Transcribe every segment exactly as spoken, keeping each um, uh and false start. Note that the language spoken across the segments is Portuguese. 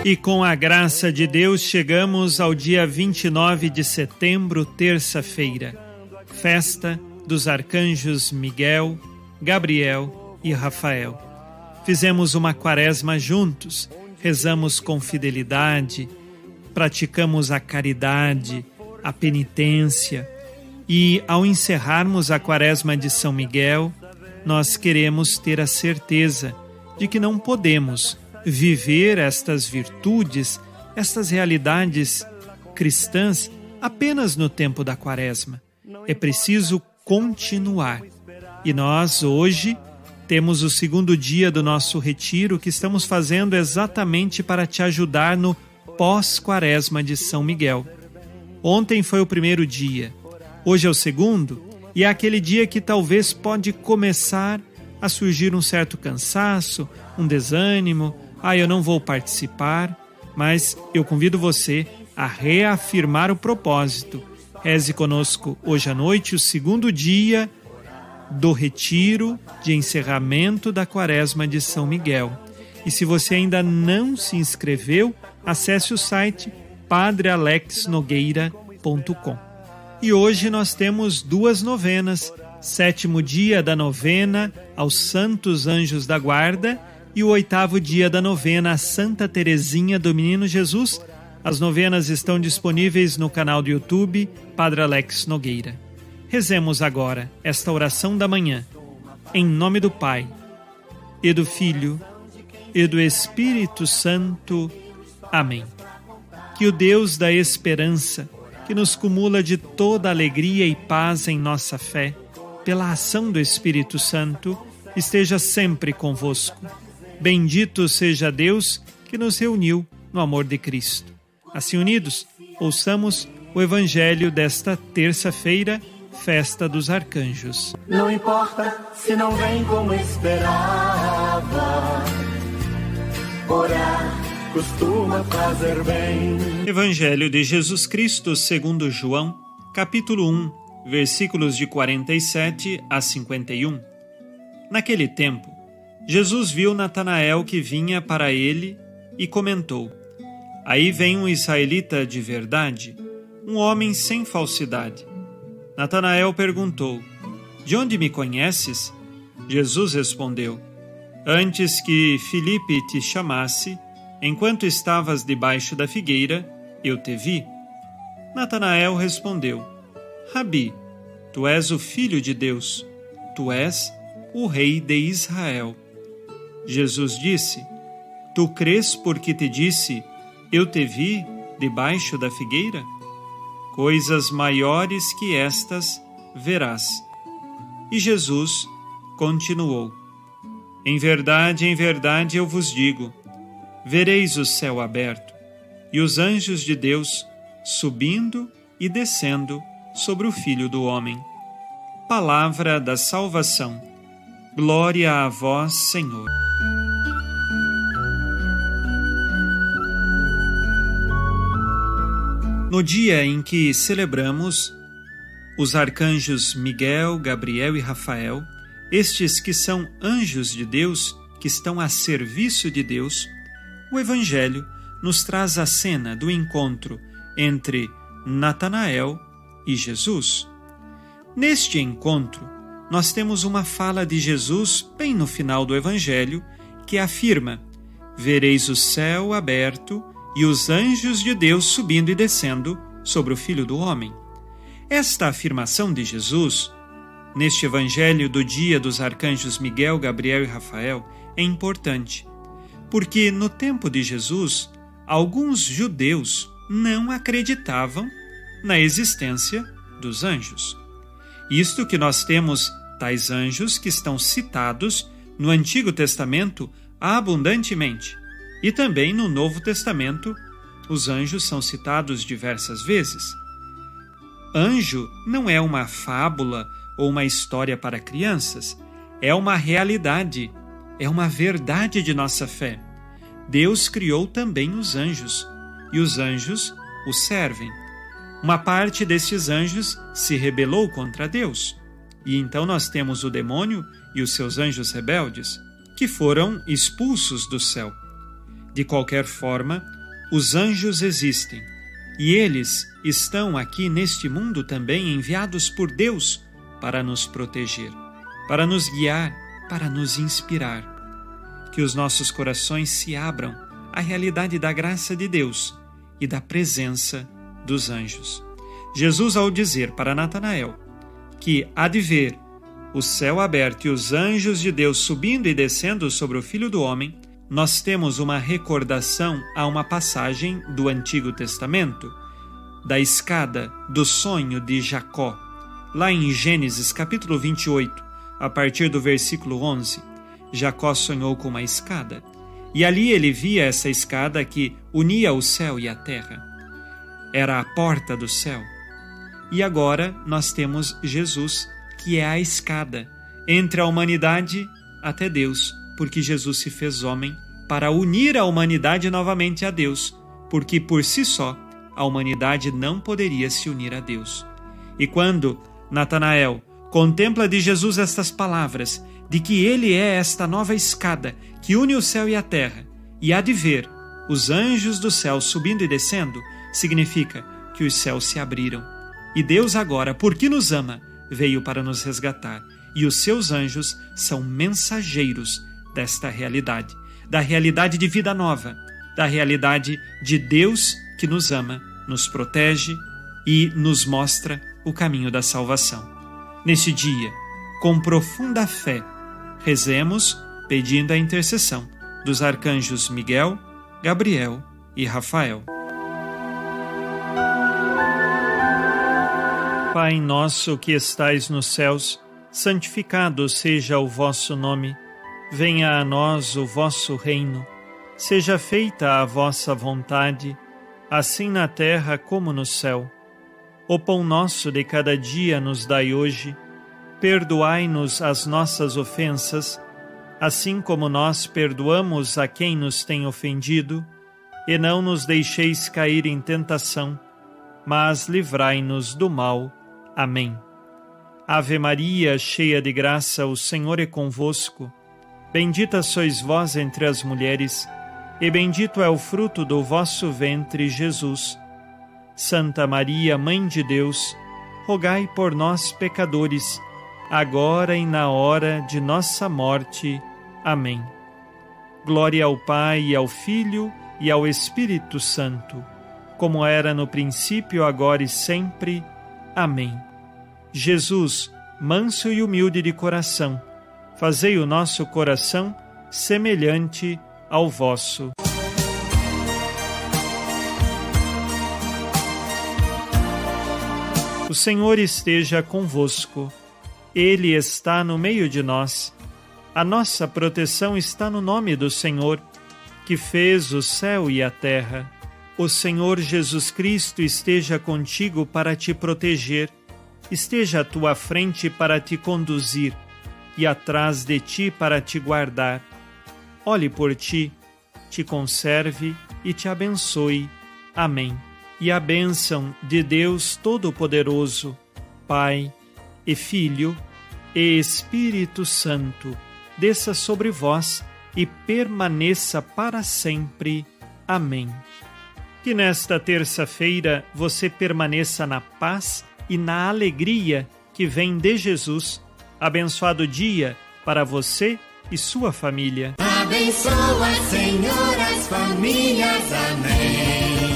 E com a graça de Deus chegamos ao dia vinte e nove de setembro, terça-feira, festa dos arcanjos Miguel, Gabriel e Rafael. Fizemos uma quaresma juntos, rezamos com fidelidade, praticamos a caridade, a penitência e, ao encerrarmos a quaresma de São Miguel, nós queremos ter a certeza de que não podemos viver estas virtudes, estas realidades cristãs apenas no tempo da quaresma. É preciso continuar. E nós hoje temos o segundo dia do nosso retiro que estamos fazendo exatamente para te ajudar no pós-quaresma de São Miguel. Ontem foi o primeiro dia, hoje é o segundo, e é aquele dia que talvez pode começar a surgir um certo cansaço, um desânimo. Ah, eu não vou participar, mas eu convido você a reafirmar o propósito. Reze conosco hoje à noite, o segundo dia do retiro de encerramento da quaresma de São Miguel. E se você ainda não se inscreveu, acesse o site padre alex nogueira ponto com. E hoje nós temos duas novenas, sétimo dia da novena aos Santos Anjos da Guarda e o oitavo dia da novena a Santa Teresinha do Menino Jesus. As novenas estão disponíveis no canal do YouTube Padre Alex Nogueira. Rezemos agora esta oração da manhã, em nome do Pai, e do Filho, e do Espírito Santo. Amém. Que o Deus da esperança, que nos cumula de toda alegria e paz em nossa fé, pela ação do Espírito Santo, esteja sempre convosco. Bendito seja Deus que nos reuniu no amor de Cristo. Assim unidos, ouçamos o Evangelho desta terça-feira, festa dos arcanjos. Não importa se não vem como esperava, orar costuma fazer bem. Evangelho de Jesus Cristo segundo João, capítulo um, versículos de quarenta e sete a cinquenta e um. Naquele tempo, Jesus viu Natanael que vinha para ele e comentou: Aí vem um israelita de verdade, um homem sem falsidade. Natanael perguntou: De onde me conheces? Jesus respondeu: Antes que Filipe te chamasse, enquanto estavas debaixo da figueira, eu te vi. Natanael respondeu: Rabi, tu és o Filho de Deus, tu és o Rei de Israel. Jesus disse: Tu crês porque te disse, eu te vi debaixo da figueira? Coisas maiores que estas verás. E Jesus continuou: Em verdade, em verdade eu vos digo, vereis o céu aberto e os anjos de Deus subindo e descendo sobre o Filho do Homem. Palavra da salvação. Glória a vós, Senhor. No dia em que celebramos os arcanjos Miguel, Gabriel e Rafael, estes que são anjos de Deus, que estão a serviço de Deus, o Evangelho nos traz a cena do encontro entre Natanael e Jesus. Neste encontro, nós temos uma fala de Jesus bem no final do Evangelho, que afirma: Vereis o céu aberto e os anjos de Deus subindo e descendo sobre o Filho do Homem. Esta afirmação de Jesus, neste Evangelho do dia dos arcanjos Miguel, Gabriel e Rafael, é importante, porque no tempo de Jesus, alguns judeus não acreditavam na existência dos anjos. Isto que nós temos tais anjos que estão citados no Antigo Testamento abundantemente, e também no Novo Testamento os anjos são citados diversas vezes. Anjo não é uma fábula ou uma história para crianças, é uma realidade, é uma verdade de nossa fé. Deus criou também os anjos, e os anjos o servem. Uma parte destes anjos se rebelou contra Deus, e então nós temos o demônio e os seus anjos rebeldes, que foram expulsos do céu. De qualquer forma, os anjos existem, e eles estão aqui neste mundo também enviados por Deus para nos proteger, para nos guiar, para nos inspirar. Que os nossos corações se abram à realidade da graça de Deus e da presença dos anjos. Jesus, ao dizer para Natanael que há de ver o céu aberto e os anjos de Deus subindo e descendo sobre o Filho do Homem, nós temos uma recordação a uma passagem do Antigo Testamento, da escada do sonho de Jacó, lá em Gênesis capítulo vinte e oito, a partir do versículo onze. Jacó sonhou com uma escada, e ali ele via essa escada que unia o céu e a terra. Era a porta do céu. E agora nós temos Jesus, que é a escada entre a humanidade até Deus, porque Jesus se fez homem para unir a humanidade novamente a Deus, porque por si só a humanidade não poderia se unir a Deus. E quando Natanael contempla de Jesus estas palavras, de que ele é esta nova escada que une o céu e a terra, e há de ver os anjos do céu subindo e descendo, significa que os céus se abriram. E Deus agora, porque nos ama, veio para nos resgatar. E os seus anjos são mensageiros desta realidade, da realidade de vida nova, da realidade de Deus que nos ama, nos protege e nos mostra o caminho da salvação. Neste dia, com profunda fé, rezemos pedindo a intercessão dos arcanjos Miguel, Gabriel e Rafael. Pai nosso que estais nos céus, santificado seja o vosso nome. Venha a nós o vosso reino. Seja feita a vossa vontade, assim na terra como no céu. O pão nosso de cada dia nos dai hoje. Perdoai-nos as nossas ofensas, assim como nós perdoamos a quem nos tem ofendido, e não nos deixeis cair em tentação, mas livrai-nos do mal. Amém. Ave Maria, cheia de graça, o Senhor é convosco. Bendita sois vós entre as mulheres, e bendito é o fruto do vosso ventre, Jesus. Santa Maria, Mãe de Deus, rogai por nós, pecadores, agora e na hora de nossa morte. Amém. Glória ao Pai, e ao Filho, e ao Espírito Santo, como era no princípio, agora e sempre. Amém. Jesus, manso e humilde de coração, fazei o nosso coração semelhante ao vosso. O Senhor esteja convosco. Ele está no meio de nós. A nossa proteção está no nome do Senhor, que fez o céu e a terra. O Senhor Jesus Cristo esteja contigo para te proteger, esteja à tua frente para te conduzir e atrás de ti para te guardar. Olhe por ti, te conserve e te abençoe. Amém. E a bênção de Deus Todo-Poderoso, Pai e Filho e Espírito Santo, desça sobre vós e permaneça para sempre. Amém. Que nesta terça-feira você permaneça na paz e na alegria que vem de Jesus. Abençoado dia para você e sua família. Abençoa, Senhor, as famílias. Amém.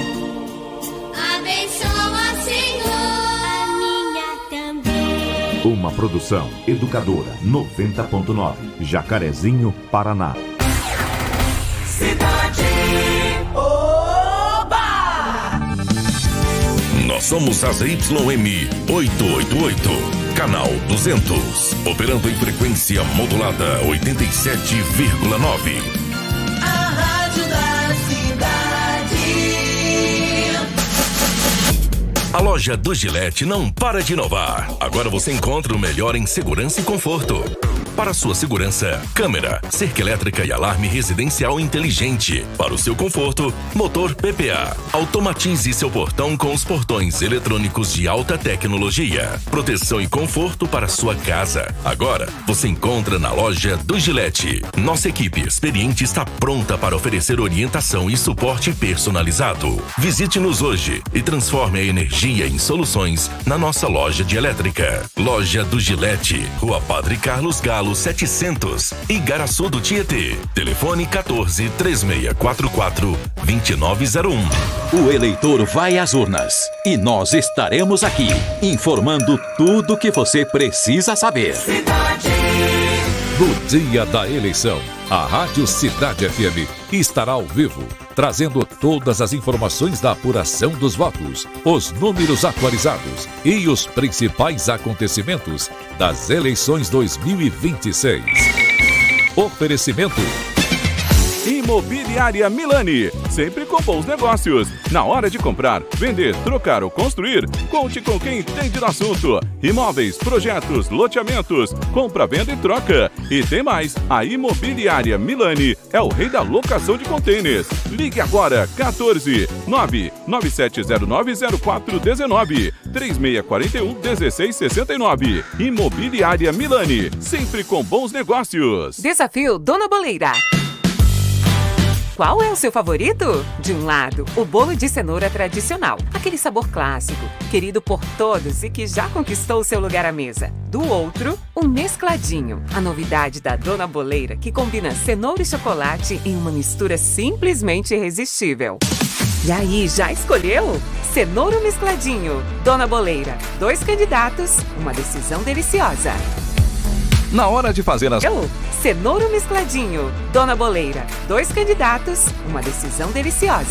Abençoa, Senhor, a minha também. Uma produção Educadora noventa ponto nove, Jacarezinho, Paraná. Cidade. Nós somos a Z Y M oitocentos e oitenta e oito, canal duzentos, operando em frequência modulada oitenta e sete vírgula nove. A rádio da cidade. A loja do Gillette não para de inovar. Agora você encontra o melhor em segurança e conforto. Para sua segurança, câmera, cerca elétrica e alarme residencial inteligente. Para o seu conforto, motor P P A. Automatize seu portão com os portões eletrônicos de alta tecnologia. Proteção e conforto para sua casa. Agora, você encontra na loja do Gillette. Nossa equipe experiente está pronta para oferecer orientação e suporte personalizado. Visite-nos hoje e transforme a energia em soluções na nossa loja de elétrica. Loja do Gillette, Rua Padre Carlos Galo setecentos, Igaraçu do Tietê. Telefone quatorze, três seis quatro quatro, dois nove zero um. O eleitor vai às urnas e nós estaremos aqui informando tudo o que você precisa saber. Cidade. No dia da eleição, a Rádio Cidade F M estará ao vivo, trazendo todas as informações da apuração dos votos, os números atualizados e os principais acontecimentos das eleições dois mil e vinte e seis. Oferecimento Imobiliária Milani, sempre com bons negócios. Na hora de comprar, vender, trocar ou construir, conte com quem entende do assunto. Imóveis, projetos, loteamentos, compra, venda e troca. E tem mais, a Imobiliária Milani é o rei da locação de contêineres. Ligue agora, quatorze, nove nove sete zero nove zero quatro um nove, três seis quatro um, um seis seis nove. Imobiliária Milani, sempre com bons negócios. Desafio Dona Boleira. Qual é o seu favorito? De um lado, o bolo de cenoura tradicional, aquele sabor clássico, querido por todos e que já conquistou o seu lugar à mesa. Do outro, o mescladinho, a novidade da Dona Boleira que combina cenoura e chocolate em uma mistura simplesmente irresistível. E aí, já escolheu? Cenoura mescladinho, Dona Boleira, dois candidatos, uma decisão deliciosa. Na hora de fazer as... Eu, cenoura mescladinho, Dona Boleira, dois candidatos, uma decisão deliciosa.